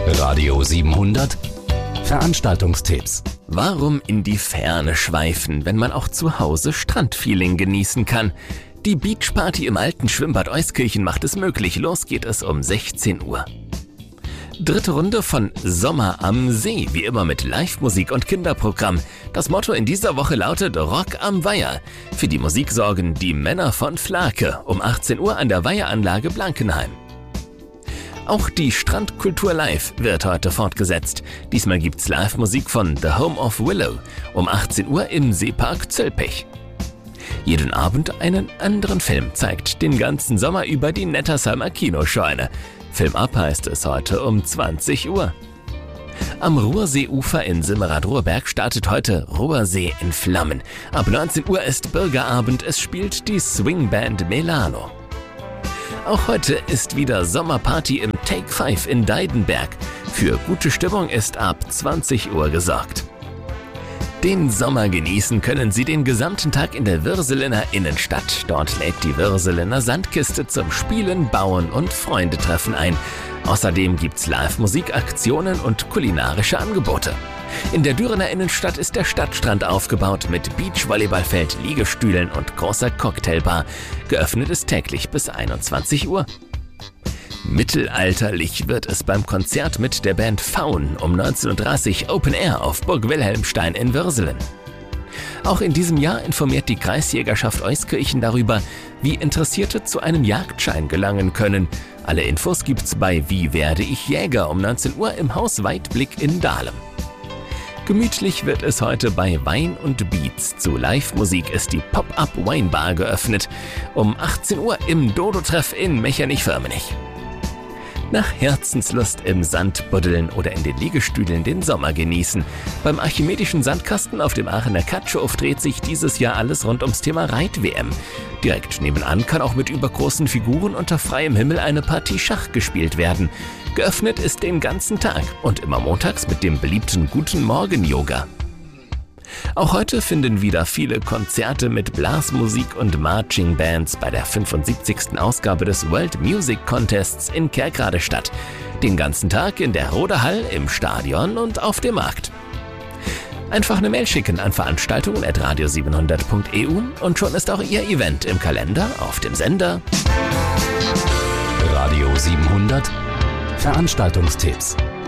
Radio 700 Veranstaltungstipps. Warum in die Ferne schweifen, wenn man auch zu Hause Strandfeeling genießen kann? Die Beachparty im alten Schwimmbad Euskirchen macht es möglich. Los geht es um 16 Uhr. Dritte Runde von Sommer am See, wie immer mit Live-Musik und Kinderprogramm. Das Motto in dieser Woche lautet Rock am Weiher. Für die Musik sorgen die Männer von Flake um 18 Uhr an der Weiheranlage Blankenheim. Auch die Strandkultur Live wird heute fortgesetzt. Diesmal gibt's Live-Musik von The Home of Willow um 18 Uhr im Seepark Zölpech. Jeden Abend einen anderen Film zeigt den ganzen Sommer über die Nettersheimer Kinoscheune. Film ab heißt es heute um 20 Uhr. Am Ruhrseeufer in Simmerath-Ruhrberg startet heute Ruhrsee in Flammen. Ab 19 Uhr ist Bürgerabend, es spielt die Swingband Melano. Auch heute ist wieder Sommerparty im Take 5 in Deidenberg. Für gute Stimmung ist ab 20 Uhr gesorgt. Den Sommer genießen können Sie den gesamten Tag in der Würselener Innenstadt. Dort lädt die Würselener Sandkiste zum Spielen, Bauen und Freundetreffen ein. Außerdem gibt's Live-Musikaktionen und kulinarische Angebote. In der Dürener Innenstadt ist der Stadtstrand aufgebaut mit Beachvolleyballfeld, Liegestühlen und großer Cocktailbar. Geöffnet ist täglich bis 21 Uhr. Mittelalterlich wird es beim Konzert mit der Band Faun um 19:30 Uhr Open Air auf Burg Wilhelmstein in Würselen. Auch in diesem Jahr informiert die Kreisjägerschaft Euskirchen darüber, wie Interessierte zu einem Jagdschein gelangen können. Alle Infos gibt's bei Wie werde ich Jäger um 19 Uhr im Haus Weitblick in Dahlem. Gemütlich wird es heute bei Wein und Beats. Zu Live-Musik ist die Pop-Up Weinbar geöffnet. Um 18 Uhr im Dodo-Treff in Mechernich-Firmenich. Nach Herzenslust im Sand buddeln oder in den Liegestühlen den Sommer genießen. Beim Archimedischen Sandkasten auf dem Aachener Katschow dreht sich dieses Jahr alles rund ums Thema Reit-WM. Direkt nebenan kann auch mit übergroßen Figuren unter freiem Himmel eine Partie Schach gespielt werden. Geöffnet ist den ganzen Tag und immer montags mit dem beliebten Guten Morgen Yoga. Auch heute finden wieder viele Konzerte mit Blasmusik und Marching Bands bei der 75. Ausgabe des World Music Contests in Kerkrade statt. Den ganzen Tag in der Roder Hall, im Stadion und auf dem Markt. Einfach eine Mail schicken an veranstaltungen@radio700.eu und schon ist auch Ihr Event im Kalender auf dem Sender. Radio 700 Veranstaltungstipps.